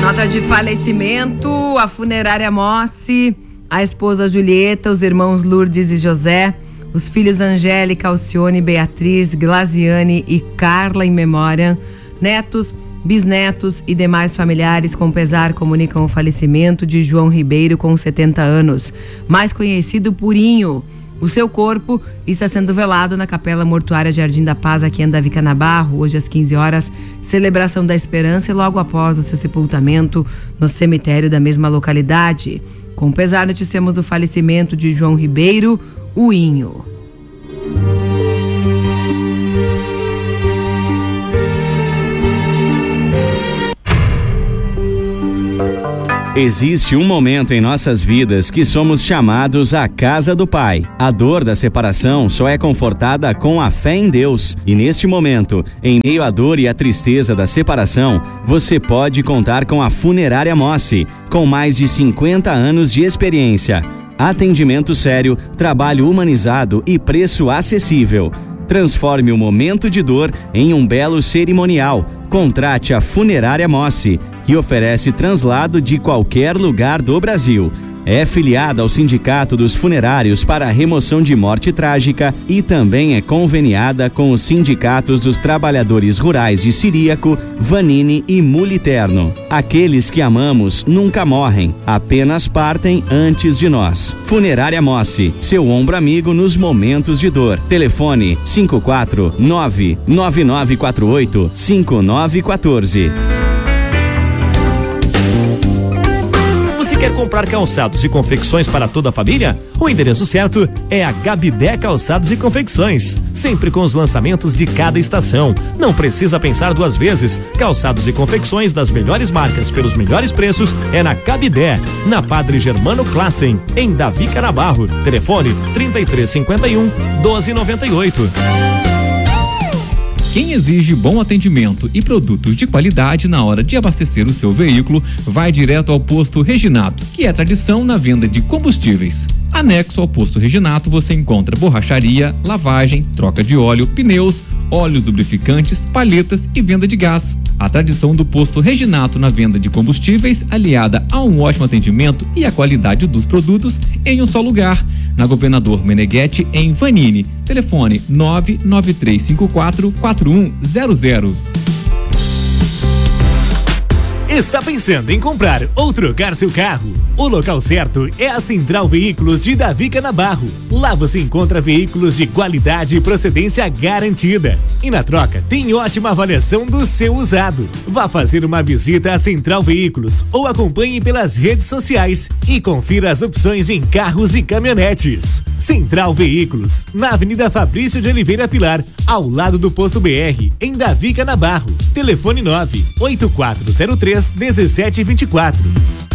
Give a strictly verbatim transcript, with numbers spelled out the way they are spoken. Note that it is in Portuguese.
Nota de falecimento, a funerária Mossi, a esposa Julieta, os irmãos Lourdes e José, os filhos Angélica, Alcione, Beatriz, Glaziane e Carla em memória, netos, bisnetos e demais familiares com pesar comunicam o falecimento de João Ribeiro com setenta anos, mais conhecido por Inho. O seu corpo está sendo velado na Capela Mortuária Jardim da Paz, aqui em Davi Canabarro, hoje às quinze horas, celebração da Esperança e logo após o seu sepultamento no cemitério da mesma localidade. Com pesar, noticiamos o falecimento de João Ribeiro, o Inho. Existe um momento em nossas vidas que somos chamados à casa do Pai. A dor da separação só é confortada com a fé em Deus. E neste momento, em meio à dor e à tristeza da separação, você pode contar com a Funerária Mossi, com mais de cinquenta anos de experiência. Atendimento sério, trabalho humanizado e preço acessível. Transforme o momento de dor em um belo cerimonial. Contrate a Funerária Mossi, que oferece translado de qualquer lugar do Brasil. É filiada ao Sindicato dos Funerários para a Remoção de Morte Trágica e também é conveniada com os sindicatos dos trabalhadores rurais de Ciríaco, Vanini e Muliterno. Aqueles que amamos nunca morrem, apenas partem antes de nós. Funerária Mossi, seu ombro amigo nos momentos de dor. Telefone cinco quatro nove nove nove quatro oito cinco nove um quatro. Quer comprar calçados e confecções para toda a família? O endereço certo é a Gabidé Calçados e Confecções, sempre com os lançamentos de cada estação. Não precisa pensar duas vezes. Calçados e confecções das melhores marcas pelos melhores preços é na Gabidé, na Padre Germano Classen, em Davi Canabarro. Telefone trinta e três cinquenta e um, doze noventa e oito. Quem exige bom atendimento e produtos de qualidade na hora de abastecer o seu veículo vai direto ao Posto Reginato, que é tradição na venda de combustíveis. Anexo ao Posto Reginato você encontra borracharia, lavagem, troca de óleo, pneus, óleos lubrificantes, palhetas e venda de gás. A tradição do Posto Reginato na venda de combustíveis, aliada a um ótimo atendimento e a qualidade dos produtos em um só lugar. Na Governador Meneghetti, em Vanini. Telefone nove nove três cinco quatro quatro um zero zero. Está pensando em comprar ou trocar seu carro? O local certo é a Central Veículos de Davi Canabarro. Lá você encontra veículos de qualidade e procedência garantida. E na troca tem ótima avaliação do seu usado. Vá fazer uma visita à Central Veículos ou acompanhe pelas redes sociais e confira as opções em carros e caminhonetes. Central Veículos, na Avenida Fabrício de Oliveira Pilar, ao lado do Posto B R, em Davi Canabarro. Telefone nove oito quatro zero três um sete dois quatro.